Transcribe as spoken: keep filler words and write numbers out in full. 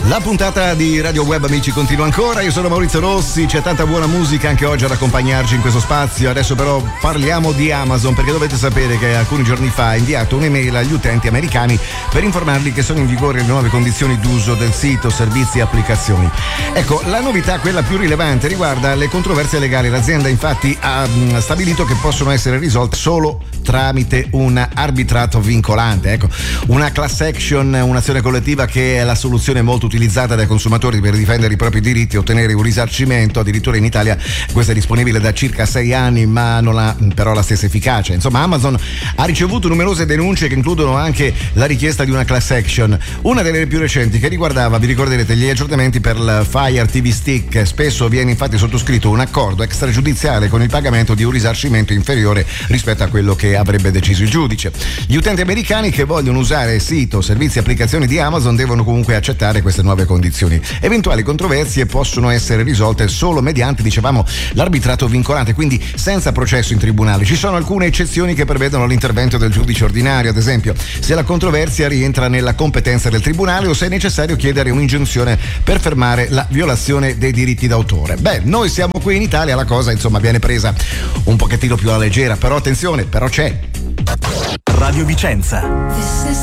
La puntata di Radio Web, amici, continua ancora. Io sono Maurizio Rossi, c'è tanta buona musica anche oggi ad accompagnarci in questo spazio. Adesso però parliamo di Amazon, perché dovete sapere che alcuni giorni fa ha inviato un'email agli utenti americani per informarli che sono in vigore le nuove condizioni d'uso del sito, servizi e applicazioni. Ecco, la novità, quella più rilevante, riguarda le controversie legali. L'azienda infatti ha mh, stabilito che possono essere risolte solo tramite un arbitrato vincolante. Ecco, una class action, un'azione collettiva che è la soluzione molto utilizzata dai consumatori per difendere i propri diritti e ottenere un risarcimento. Addirittura in Italia questa è disponibile da circa sei anni, ma non ha però la stessa efficacia. Insomma, Amazon ha ricevuto numerose denunce che includono anche la richiesta di una class action. Una delle più recenti che riguardava, vi ricorderete, gli aggiornamenti per il Fire ti vu Stick. Spesso viene infatti sottoscritto un accordo extragiudiziale con il pagamento di un risarcimento inferiore rispetto a quello che avrebbe deciso il giudice. Gli utenti americani che vogliono usare sito, servizi e applicazioni di Amazon devono comunque accettare queste nuove condizioni. Eventuali controversie possono essere risolte solo mediante, dicevamo, l'arbitrato vincolante, quindi senza processo in tribunale. Ci sono alcune eccezioni che prevedono l'intervento del giudice ordinario, ad esempio se la controversia rientra nella competenza del tribunale o se è necessario chiedere un'ingiunzione per fermare la violazione dei diritti d'autore. Beh, noi siamo qui in Italia, la cosa insomma viene presa un pochettino più alla leggera, però attenzione, però c'è. Radio Vicenza.